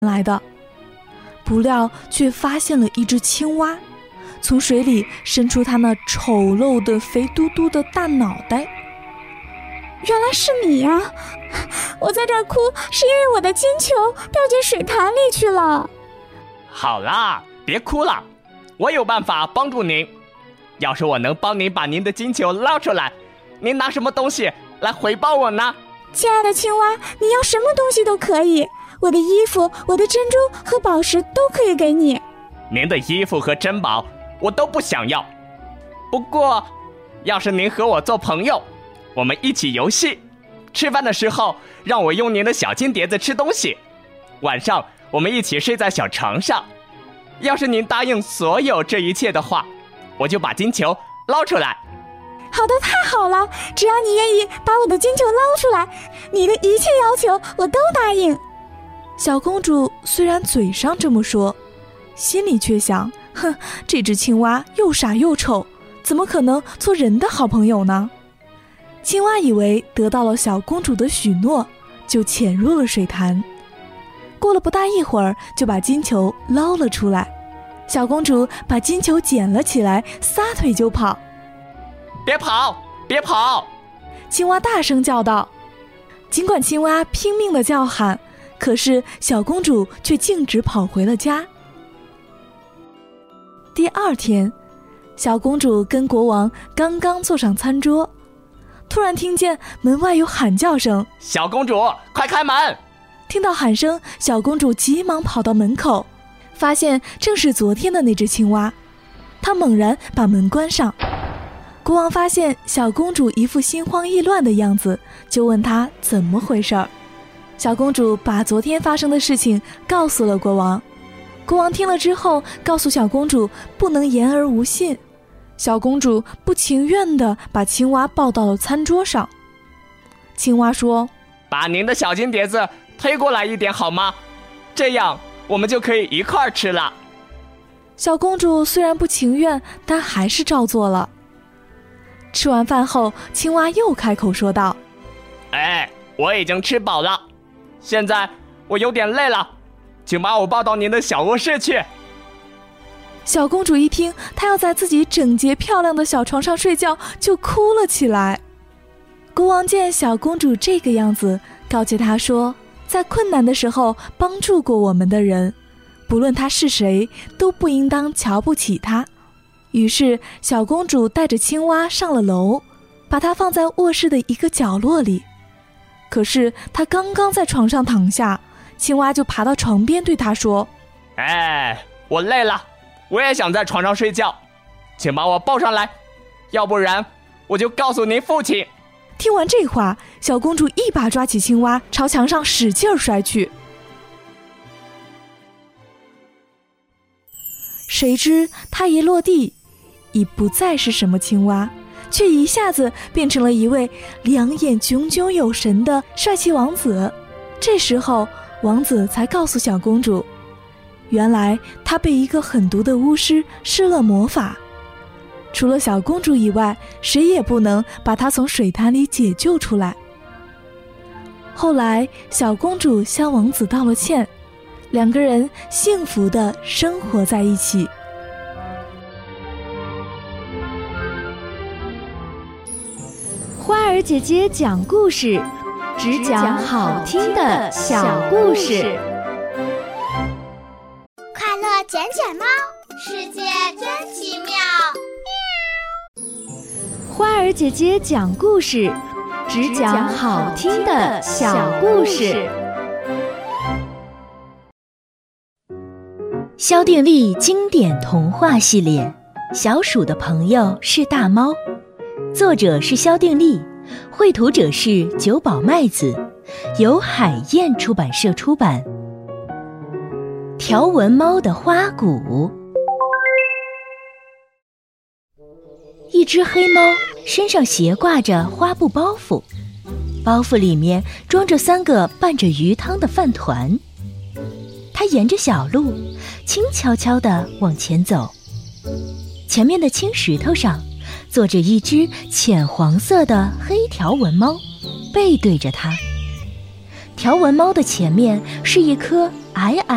来的，不料却发现了一只青蛙，从水里伸出它那丑陋的肥嘟嘟的大脑袋。 原来是你呀！我在这儿哭是因为我的金球掉进水潭里去了。 好啦，别哭了，我有办法帮助您。要是我能帮您把您的金球捞出来，您拿什么东西来回报我呢？ 亲爱的青蛙，你要什么东西都可以，我的衣服、我的珍珠和宝石都可以给你。 您的衣服和珍宝我都不想要，不过要是您和我做朋友，我们一起游戏，吃饭的时候让我用您的小金碟子吃东西，晚上我们一起睡在小床上。要是您答应所有这一切的话，我就把金球捞出来。 好的，太好了，只要你愿意把我的金球捞出来，你的一切要求我都答应。 小公主虽然嘴上这么说，心里却想，哼，这只青蛙又傻又丑，怎么可能做人的好朋友呢？青蛙以为得到了小公主的许诺，就潜入了水潭。过了不大一会儿，就把金球捞了出来。小公主把金球捡了起来，撒腿就跑。 别跑，别跑！ 青蛙大声叫道。尽管青蛙拼命地叫喊，可是小公主却径直跑回了家。第二天，小公主跟国王刚刚坐上餐桌，突然听见门外有喊叫声：“ 小公主，快开门！” 听到喊声，小公主急忙跑到门口，发现正是昨天的那只青蛙。她猛然把门关上。国王发现小公主一副心慌意乱的样子，就问她怎么回事儿。小公主把昨天发生的事情告诉了国王。国王听了之后，告诉小公主不能言而无信。小公主不情愿地把青蛙抱到了餐桌上。青蛙说：“ 把您的小金碟子推过来一点好吗？这样我们就可以一块儿吃了。” 小公主虽然不情愿，但还是照做了。吃完饭后，青蛙又开口说道：“ 我已经吃饱了，现在我有点累了，请把我抱到您的小卧室去。” 小公主一听她要在自己整洁漂亮的小床上睡觉，就哭了起来。国王见小公主这个样子，告诫她说，在困难的时候帮助过我们的人，不论他是谁，都不应当瞧不起他。于是小公主带着青蛙上了楼，把它放在卧室的一个角落里。可是她刚刚在床上躺下，青蛙就爬到床边对她说：“ 我累了，我也想在床上睡觉，请把我抱上来，要不然我就告诉您父亲。” 听完这话，小公主一把抓起青蛙，朝墙上使劲摔去。谁知她一落地，已不再是什么青蛙，却一下子变成了一位两眼炯炯有神的帅气王子。这时候王子才告诉小公主，原来他被一个狠毒的巫师施了魔法，除了小公主以外，谁也不能把她从水潭里解救出来。后来小公主向王子道了歉，两个人幸福地生活在一起。 花儿姐姐讲故事，只讲好听的小故事。 快乐捡捡猫，世界真奇妙。 花儿姐姐讲故事，只讲好听的小故事。 萧定力经典童话系列《小鼠的朋友是大猫》，作者是萧定力，绘图者是久保麦子，由海燕出版社出版。条纹猫的花鼓。一只黑猫身上斜挂着花布包袱，包袱里面装着3个拌着鱼汤的饭团。它沿着小路轻悄悄地往前走，前面的青石头上坐着一只浅黄色的黑条纹猫，背对着它。条纹猫的前面是一棵矮矮